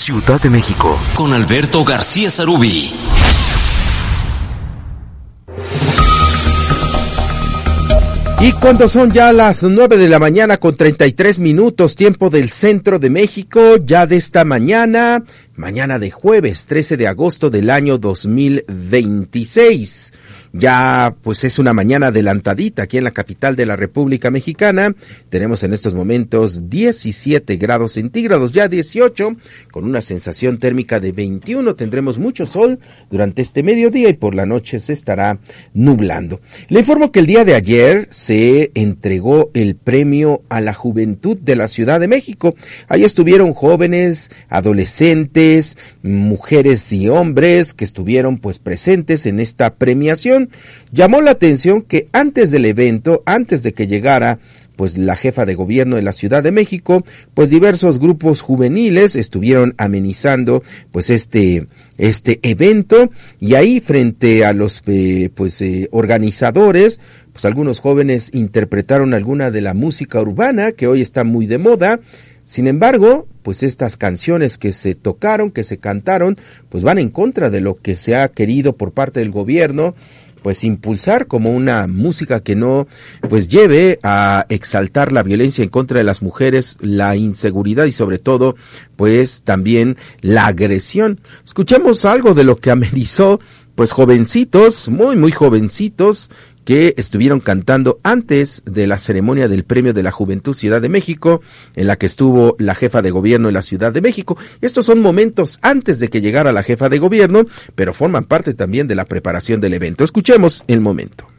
Ciudad de México, con Alberto García Sarubí. Y cuando son ya las 9 de la mañana con 33 minutos, tiempo del centro de México, ya de esta mañana de jueves 13 de agosto del año 2026. Ya pues es una mañana adelantadita aquí en la capital de la República Mexicana. Tenemos en estos momentos 17 grados centígrados, ya 18, con una sensación térmica de 21. Tendremos mucho sol durante este mediodía y por la noche se estará nublando. Le informo que el día de ayer se entregó el premio a la juventud de la Ciudad de México. Ahí estuvieron jóvenes, adolescentes, mujeres y hombres que estuvieron pues presentes en esta premiación. Llamó la atención que antes del evento, antes de que llegara pues la jefa de gobierno de la Ciudad de México, pues diversos grupos juveniles estuvieron amenizando pues este evento, y ahí frente a los organizadores, pues algunos jóvenes interpretaron alguna de la música urbana que hoy está muy de moda. Sin embargo, pues estas canciones que se tocaron, que se cantaron, pues van en contra de lo que se ha querido por parte del gobierno, pues impulsar como una música que no pues lleve a exaltar la violencia en contra de las mujeres, la inseguridad y sobre todo pues también la agresión. Escuchemos algo de lo que amenizó pues jovencitos, muy jovencitos, que estuvieron cantando antes de la ceremonia del Premio de la Juventud Ciudad de México, en la que estuvo la jefa de gobierno de la Ciudad de México. Estos son momentos antes de que llegara la jefa de gobierno, pero forman parte también de la preparación del evento. Escuchemos el momento.